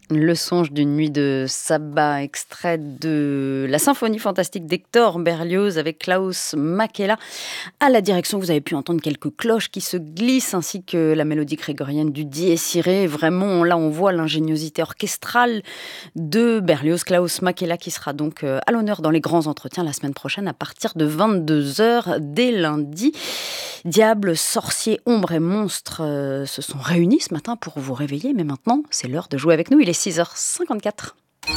Le songe d'une nuit de sabbat, extrait de la symphonie fantastique d'Hector Berlioz avec Klaus Makela. À la direction, vous avez pu entendre quelques cloches qui se glissent, ainsi que la mélodie grégorienne du Dies Irae. Vraiment, là, on voit l'ingéniosité orchestrale de Berlioz, Klaus Makela, qui sera donc à l'honneur dans les grands entretiens la semaine prochaine à partir de 22h dès lundi. Diables, sorciers, ombres et monstres se sont réunis ce matin pour vous réveiller, mais maintenant, c'est l'heure de jouer avec nous. Il est 6h54.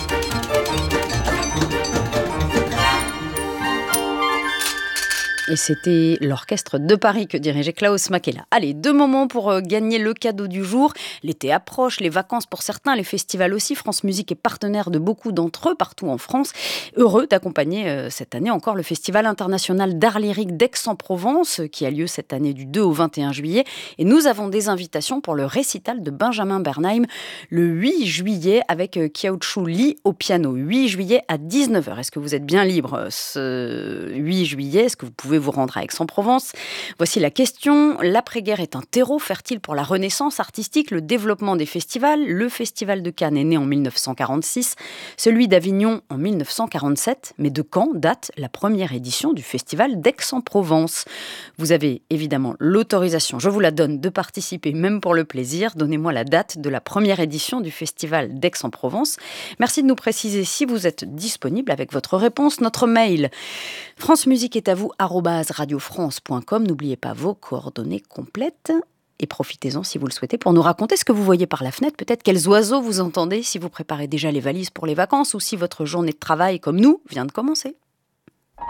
Et c'était l'orchestre de Paris que dirigeait Klaus Makela. Allez, 2 moments pour gagner le cadeau du jour. L'été approche, les vacances pour certains, les festivals aussi. France Musique est partenaire de beaucoup d'entre eux partout en France. Heureux d'accompagner cette année encore le Festival international d'art lyrique d'Aix-en-Provence qui a lieu cette année du 2 au 21 juillet. Et nous avons des invitations pour le récital de Benjamin Bernheim le 8 juillet avec Kiaochu Lee au piano. 8 juillet à 19h. Est-ce que vous êtes bien libre ce 8 juillet? Est-ce que vous pouvez vous rendre à Aix-en-Provence? Voici la question. L'après-guerre est un terreau fertile pour la renaissance artistique, le développement des festivals. Le festival de Cannes est né en 1946, celui d'Avignon en 1947. Mais de quand date la première édition du festival d'Aix-en-Provence? Vous avez évidemment l'autorisation, je vous la donne, de participer, même pour le plaisir. Donnez-moi la date de la première édition du festival d'Aix-en-Provence. Merci de nous préciser si vous êtes disponible avec votre réponse. Notre mail, francemusiqueestatvous@radiofrance.com. N'oubliez pas vos coordonnées complètes. Et profitez-en si vous le souhaitez pour nous raconter ce que vous voyez par la fenêtre, peut-être quels oiseaux vous entendez, si vous préparez déjà les valises pour les vacances ou si votre journée de travail, comme nous, vient de commencer.